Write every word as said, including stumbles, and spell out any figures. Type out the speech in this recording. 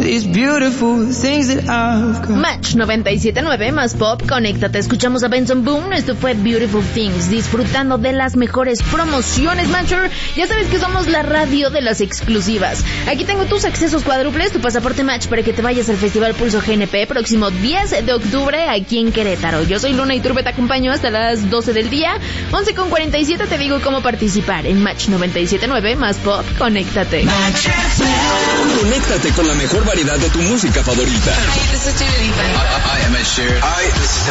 these beautiful things that I've got. Match noventa y siete punto nueve más pop, conéctate. Escuchamos a Benson Boone, esto fue Beautiful Things, disfrutando de las mejores promociones, Matcher. Ya sabes que somos la radio de las exclusivas. Aquí tengo tus accesos cuádruples, tu pasaporte Match para que te vayas al Festival Pulso G N P próximo diez de octubre aquí en Querétaro. Yo soy Luna Iturbe, te acompaño hasta las doce del día. once con cuarenta y siete te digo cómo participar en Match noventa y siete punto nueve más pop, conéctate. Conéctate con la mejor variedad de tu música favorita. Hi, this is Dua Lipa. I, I am Ed Sheeran. Hi, this is